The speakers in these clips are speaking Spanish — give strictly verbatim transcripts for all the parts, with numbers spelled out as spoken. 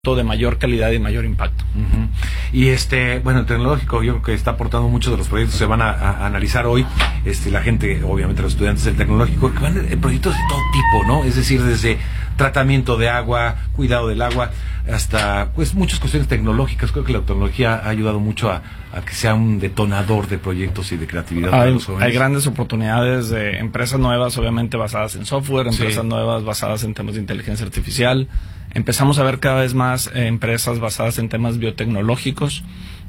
de mayor calidad y mayor impacto. Uh-huh. Y este, bueno, el tecnológico yo creo que está aportando muchos de los proyectos que se van a, a analizar hoy. Este, la gente, obviamente los estudiantes del tecnológico, que van en proyectos de todo tipo, ¿no? Es decir, desde tratamiento de agua, cuidado del agua, hasta pues muchas cuestiones tecnológicas. Creo que la tecnología ha ayudado mucho a, a que sea un detonador de proyectos y de creatividad. Hay, los jóvenes. hay grandes oportunidades de empresas nuevas, obviamente basadas en software, empresas sí. nuevas basadas en temas de inteligencia artificial. Empezamos a ver cada vez más eh, empresas basadas en temas biotecnológicos.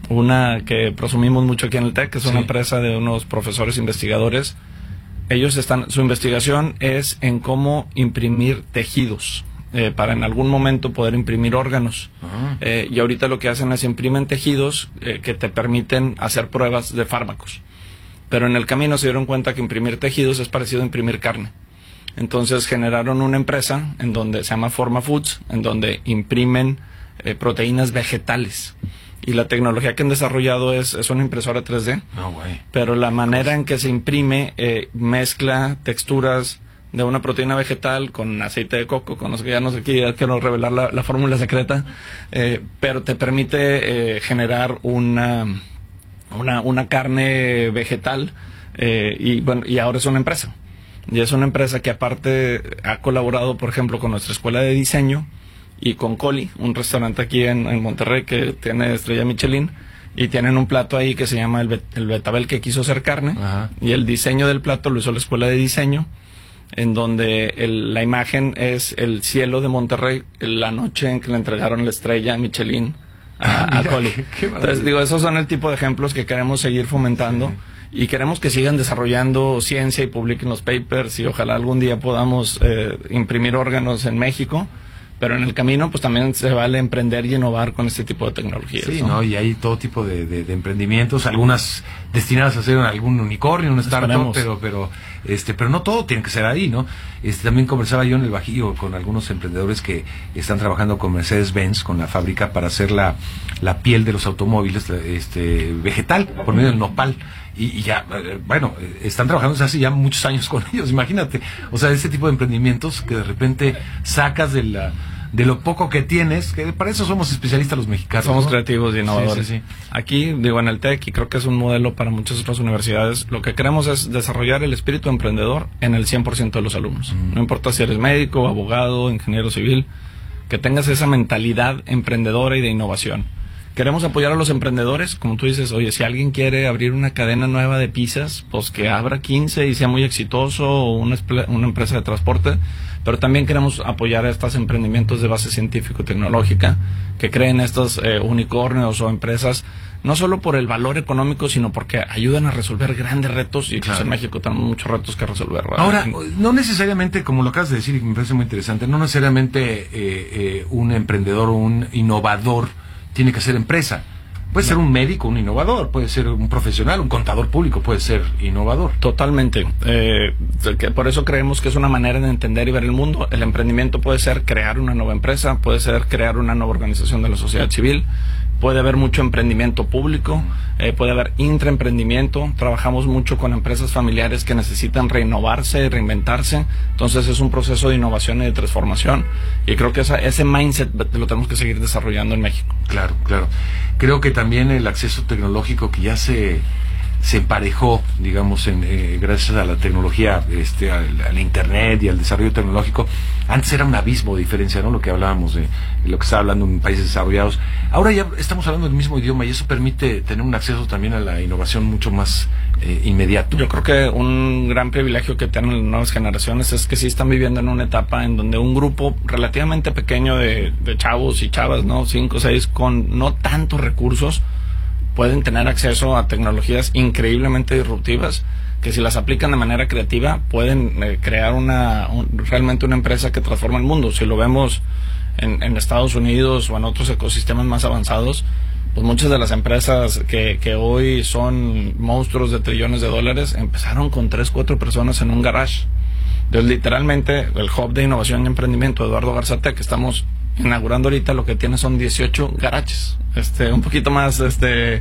Una que presumimos mucho aquí en el TEC, que es una sí. empresa de unos profesores investigadores. Ellos están, su investigación es en cómo imprimir tejidos, eh, para en algún momento poder imprimir órganos. Uh-huh. Eh, y ahorita lo que hacen es imprimen tejidos eh, que te permiten hacer pruebas de fármacos. Pero en el camino se dieron cuenta que imprimir tejidos es parecido a imprimir carne. Entonces generaron una empresa en donde se llama Forma Foods, en donde imprimen eh, proteínas vegetales. Y la tecnología que han desarrollado es, es una impresora tres D. No, güey. Pero la manera en que se imprime eh, mezcla texturas de una proteína vegetal con aceite de coco, con no sé qué, ya no sé qué, ya quiero revelar la, la fórmula secreta, eh, pero te permite eh, generar una, una, una carne vegetal eh, y, bueno, y ahora es una empresa. Y es una empresa que aparte ha colaborado, por ejemplo, con nuestra escuela de diseño y con Coli, un restaurante aquí en, en Monterrey que tiene estrella Michelin, y tienen un plato ahí que se llama el, bet, el betabel que quiso ser carne. Ajá. Y el diseño del plato lo hizo la escuela de diseño, en donde el, la imagen es el cielo de Monterrey la noche en que le entregaron la estrella Michelin a, ah, a Coli. Qué, qué Entonces, digo, esos son el tipo de ejemplos que queremos seguir fomentando. Sí. Y queremos que sigan desarrollando ciencia y publiquen los papers y ojalá algún día podamos eh, imprimir órganos en México, pero en el camino pues también se vale emprender y innovar con este tipo de tecnologías. Sí, ¿no? ¿no? Y hay todo tipo de, de, de emprendimientos, algunas destinadas a ser algún unicornio, un startup, pero pero este pero no todo tiene que ser ahí, ¿no? Este también conversaba yo en el Bajío con algunos emprendedores que están trabajando con Mercedes-Benz, con la fábrica para hacer la la piel de los automóviles este vegetal por medio del nopal. Y, y ya, bueno, están trabajando desde hace ya muchos años con ellos, imagínate. O sea, ese tipo de emprendimientos que de repente sacas de la de lo poco que tienes, que para eso somos especialistas los mexicanos. Somos ¿no? creativos y innovadores. Sí, sí, sí. Aquí, digo, en el TEC, y creo que es un modelo para muchas otras universidades, lo que queremos es desarrollar el espíritu emprendedor en el cien por ciento de los alumnos. Mm. No importa si eres médico, abogado, ingeniero civil, que tengas esa mentalidad emprendedora y de innovación. Queremos apoyar a los emprendedores, como tú dices, oye, si alguien quiere abrir una cadena nueva de pizzas, pues que abra quince y sea muy exitoso, o una, una empresa de transporte, pero también queremos apoyar a estos emprendimientos de base científico-tecnológica, que creen estos eh, unicornios o empresas, no solo por el valor económico, sino porque ayudan a resolver grandes retos, y claro. Pues en México tenemos muchos retos que resolver. ¿Verdad? Ahora, no necesariamente, como lo acabas de decir, y me parece muy interesante, no necesariamente eh, eh, un emprendedor o un innovador tiene que ser empresa. Puede ser un médico, un innovador, puede ser un profesional, un contador público, puede ser innovador. Totalmente. Eh, que por eso creemos que es una manera de entender y ver el mundo. El emprendimiento puede ser crear una nueva empresa, puede ser crear una nueva organización de la sociedad civil, puede haber mucho emprendimiento público, eh, puede haber intraemprendimiento. Trabajamos mucho con empresas familiares que necesitan renovarse, reinventarse. Entonces es un proceso de innovación y de transformación. Y creo que esa, ese mindset lo tenemos que seguir desarrollando en México. Claro, claro. Creo que también el acceso tecnológico que ya se se emparejó, digamos, en, eh, gracias a la tecnología, este, al, al internet y al desarrollo tecnológico. Antes era un abismo de diferencia, ¿no? Lo que hablábamos de, de lo que estaba hablando en países desarrollados. Ahora ya estamos hablando del mismo idioma y eso permite tener un acceso también a la innovación mucho más eh, inmediato. Yo creo que un gran privilegio que tienen las nuevas generaciones es que sí están viviendo en una etapa en donde un grupo relativamente pequeño de, de chavos y chavas, ¿no? Cinco o seis, con no tantos recursos, pueden tener acceso a tecnologías increíblemente disruptivas que si las aplican de manera creativa pueden eh, crear una un, realmente una empresa que transforma el mundo. Si lo vemos en, en Estados Unidos o en otros ecosistemas más avanzados, pues muchas de las empresas que, que hoy son monstruos de trillones de dólares empezaron con tres, cuatro personas en un garage. Entonces, literalmente, el Hub de Innovación y Emprendimiento Eduardo Garzatec, que estamos inaugurando ahorita, lo que tiene son dieciocho garages, este, un poquito más este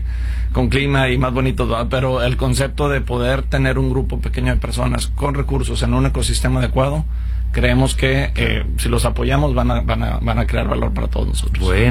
con clima y más bonitos, ¿verdad? Pero el concepto de poder tener un grupo pequeño de personas con recursos en un ecosistema adecuado, creemos que eh, si los apoyamos van a, van a, van a crear valor para todos nosotros. Bueno.